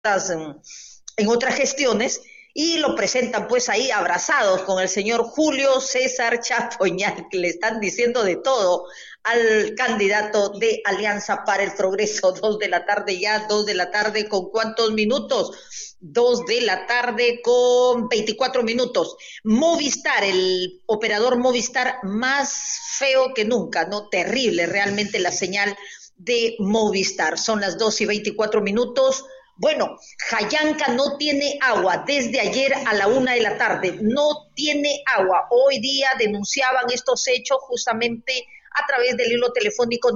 en otras gestiones, y lo presentan pues ahí abrazados con el señor Julio César Chapoñal, que le están diciendo de todo al candidato de Alianza para el Progreso. 2 de la tarde ya, 2 de la tarde con ¿cuántos minutos? 2 de la tarde con 24 minutos. Movistar, el operador Movistar más feo que nunca, ¿no? Terrible realmente la señal de Movistar. Son las 2:24 minutos. Bueno, Jayanca no tiene agua desde ayer a la 1 de la tarde, no tiene agua. Hoy día denunciaban estos hechos justamente a través del hilo telefónico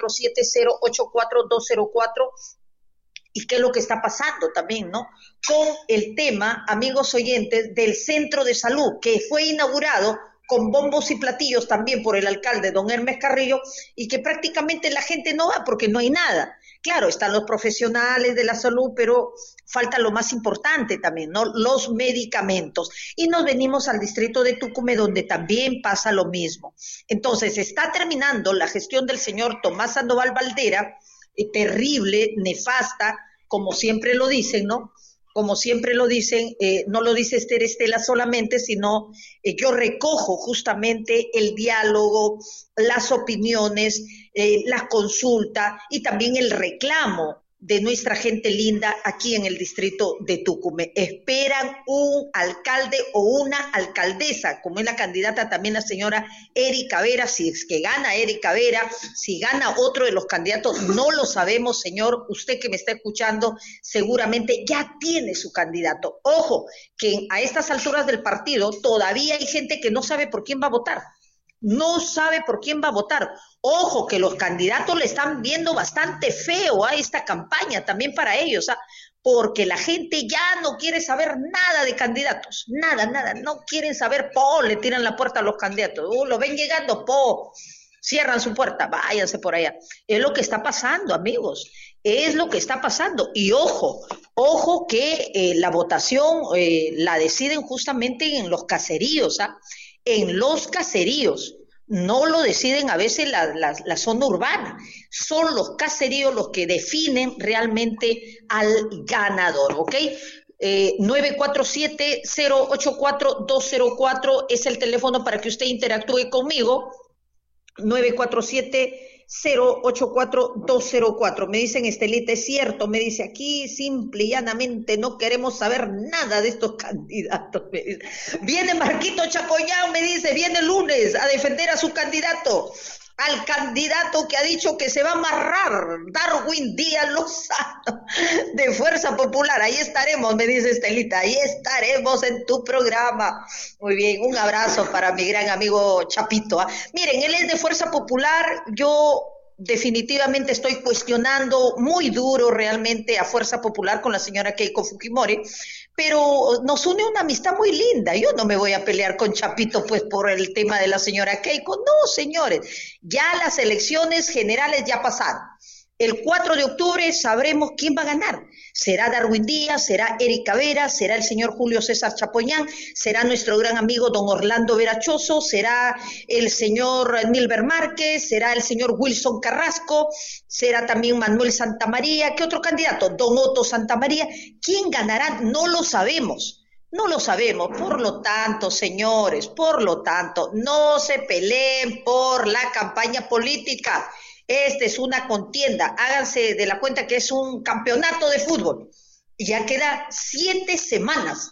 947-084-204. ¿Y qué es lo que está pasando también, no? Con el tema, amigos oyentes, del centro de salud que fue inaugurado con bombos y platillos también por el alcalde, don Hermes Carrillo, y que prácticamente la gente no va porque no hay nada. Claro, están los profesionales de la salud, pero falta lo más importante también, ¿no? Los medicamentos. Y nos venimos al distrito de Tucumán, donde también pasa lo mismo. Entonces, está terminando la gestión del señor Tomás Sandoval Valdera, terrible, nefasta, como siempre lo dicen, ¿no? Como siempre lo dicen, no lo dice Esther Estela solamente, sino yo recojo justamente el diálogo, las opiniones, la consulta y también el reclamo de nuestra gente linda aquí en el distrito de Tucumán. Esperan un alcalde o una alcaldesa, como es la candidata también la señora Erika Vera, si es que gana Erika Vera, si gana otro de los candidatos, no lo sabemos, señor, usted que me está escuchando seguramente ya tiene su candidato. Ojo, que a estas alturas del partido todavía hay gente que no sabe por quién va a votar. No sabe por quién va a votar. Ojo, que los candidatos le están viendo bastante feo a esta campaña también para ellos, porque la gente ya no quiere saber nada de candidatos, nada, nada, no quieren saber, le tiran la puerta a los candidatos, lo ven llegando, cierran su puerta, váyanse por allá. Es lo que está pasando, amigos, es lo que está pasando. Y ojo que la votación la deciden justamente en los caseríos, en los caseríos, no lo deciden a veces la zona urbana, son los caseríos los que definen realmente al ganador, ¿ok? 947-084-204 es el teléfono para que usted interactúe conmigo, 947-084-204. Me dicen, Estelita, es cierto, me dice aquí, simple y llanamente, no queremos saber nada de estos candidatos. Viene Marquito Chapoyán, me dice, viene el lunes a defender a su candidato, al candidato que ha dicho que se va a amarrar, Darwin Díaz Lozano, de Fuerza Popular. Ahí estaremos, me dice Estelita, ahí estaremos en tu programa. Muy bien, un abrazo para mi gran amigo Chapito. Miren, él es de Fuerza Popular, yo definitivamente estoy cuestionando muy duro realmente a Fuerza Popular con la señora Keiko Fujimori, pero nos une una amistad muy linda. Yo no me voy a pelear con Chapito pues por el tema de la señora Keiko, no, señores, ya las elecciones generales ya pasaron. El 4 de octubre sabremos quién va a ganar. ¿Será Darwin Díaz? ¿Será Erika Vera? ¿Será el señor Julio César Chapoñán? ¿Será nuestro gran amigo don Orlando Verachoso? ¿Será el señor Nilber Márquez? ¿Será el señor Wilson Carrasco? ¿Será también Manuel Santamaría? ¿Qué otro candidato? Don Otto Santamaría. ¿Quién ganará? No lo sabemos. No lo sabemos, por lo tanto, señores, por lo tanto, no se peleen por la campaña política. Esta es una contienda, háganse de la cuenta que es un campeonato de fútbol. Y ya queda 7 semanas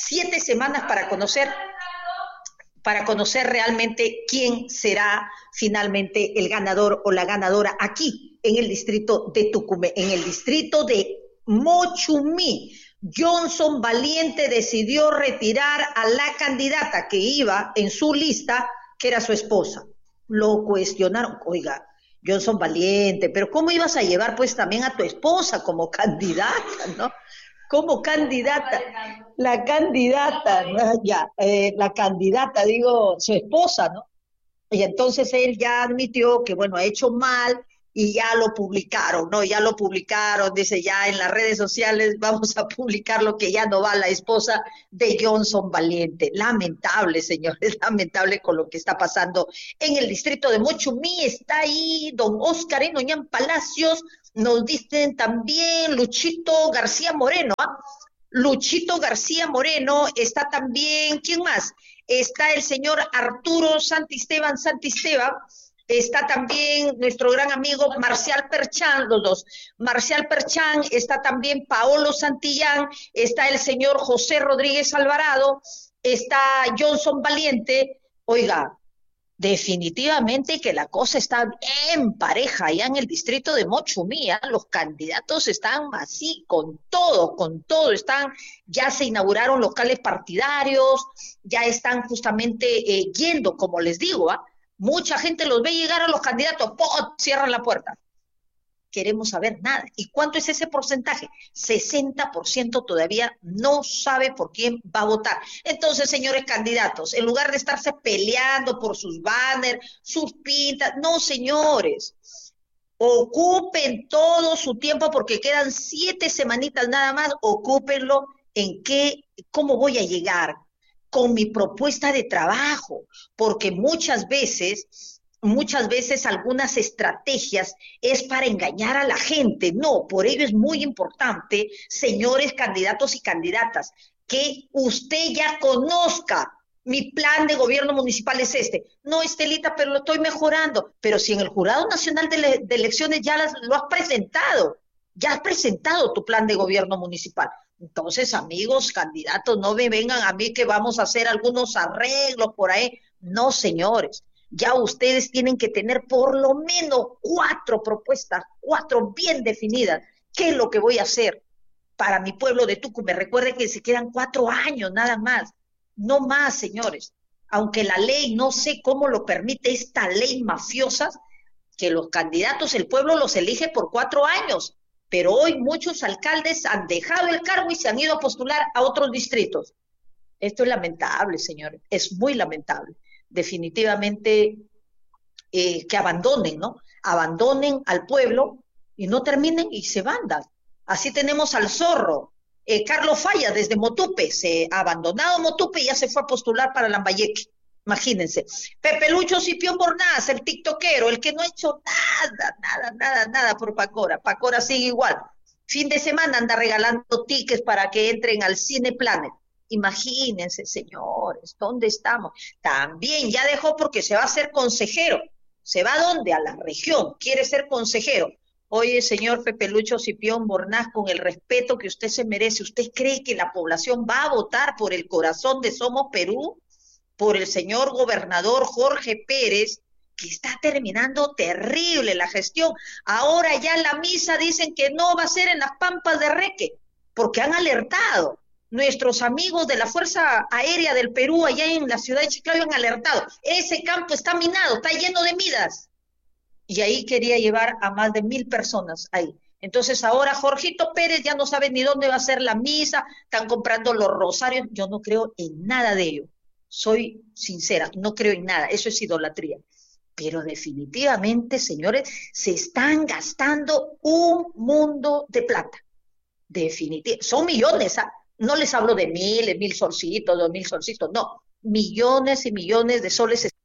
para conocer realmente quién será finalmente el ganador o la ganadora aquí en el distrito de Tucumán, en el distrito de Mochumí. Johnson Valiente decidió retirar a la candidata que iba en su lista, que era su esposa. Lo cuestionaron, oiga, Johnson Valiente, pero ¿cómo ibas a llevar pues también a tu esposa como candidata, no? Como candidata, la candidata, la candidata, digo, su esposa, ¿no? Y entonces él ya admitió que, bueno, ha hecho mal y ya lo publicaron, ¿no? Ya lo publicaron, dice, ya en las redes sociales vamos a publicar lo que ya no va la esposa de Johnson Valiente. Lamentable, señores, lamentable con lo que está pasando en el distrito de Mochumí. Está ahí don Oscar Enoñán Palacios, Nos dicen también Luchito García Moreno, ¿ah? Luchito García Moreno, está también, ¿quién más? Está el señor Arturo Santisteban Santisteban, está también nuestro gran amigo Marcial Perchán, los dos, Marcial Perchán, está también Paolo Santillán, está el señor José Rodríguez Alvarado, está Johnson Valiente, oiga, definitivamente que la cosa está bien pareja allá en el distrito de Mochumí, ¿ah? Los candidatos están así, con todo, están, ya se inauguraron locales partidarios, ya están justamente yendo, como les digo, ¿ah? Mucha gente los ve llegar a los candidatos, ¡pum! Cierran la puerta, queremos saber nada. ¿Y cuánto es ese porcentaje? 60% todavía no sabe por quién va a votar. Entonces, señores candidatos, en lugar de estarse peleando por sus banners, sus pintas, no, señores, ocupen todo su tiempo porque quedan 7 semanitas nada más, ocúpenlo en qué, cómo voy a llegar con mi propuesta de trabajo, porque muchas veces algunas estrategias es para engañar a la gente. No, por ello es muy importante, señores candidatos y candidatas, que usted ya conozca. Mi plan de gobierno municipal es este. No, Estelita, pero lo estoy mejorando. Pero si en el Jurado Nacional de Elecciones ya lo has presentado, ya has presentado tu plan de gobierno municipal. Entonces, amigos, candidatos, no me vengan a mí que vamos a hacer algunos arreglos por ahí. No, señores, ya ustedes tienen que tener por lo menos 4 propuestas, 4 bien definidas. ¿Qué es lo que voy a hacer para mi pueblo de Tucumán? Recuerden que se quedan 4 años nada más, no más, señores. Aunque la ley, no sé cómo lo permite esta ley mafiosa, que los candidatos, el pueblo los elige por 4 años, pero hoy muchos alcaldes han dejado el cargo y se han ido a postular a otros distritos. Esto es lamentable, señores, es muy lamentable. Definitivamente que abandonen, ¿no? Abandonen al pueblo y no terminen y se van. Así tenemos al zorro. Carlos Falla desde Motupe, se ha abandonado Motupe y ya se fue a postular para Lambayeque. Imagínense. Pepe Lucho Cipión Bornaz, el tiktokero, el que no ha hecho nada por Pacora. Pacora sigue igual. Fin de semana anda regalando tickets para que entren al Cine Planet. Imagínense, señores, ¿dónde estamos? También ya dejó porque se va a ser consejero. ¿Se va a dónde? A la región. Quiere ser consejero. Oye, señor Pepe Lucho Cipión Bornaz, con el respeto que usted se merece, ¿usted cree que la población va a votar por el corazón de Somos Perú? Por el señor gobernador Jorge Pérez, que está terminando terrible la gestión. Ahora ya la misa dicen que no va a ser en las Pampas de Reque, porque han alertado. Nuestros amigos de la Fuerza Aérea del Perú, allá en la ciudad de Chiclayo, han alertado. Ese campo está minado, está lleno de minas. Y ahí quería llevar a más de 1000 personas ahí. Entonces ahora Jorgito Pérez ya no sabe ni dónde va a ser la misa, están comprando los rosarios. Yo no creo en nada de ello. Soy sincera, no creo en nada, eso es idolatría. Pero definitivamente, señores, se están gastando un mundo de plata. Definitivamente, son millones, ¿ah? No les hablo de 1000 solcitos, 2000 solcitos, no, millones y millones de soles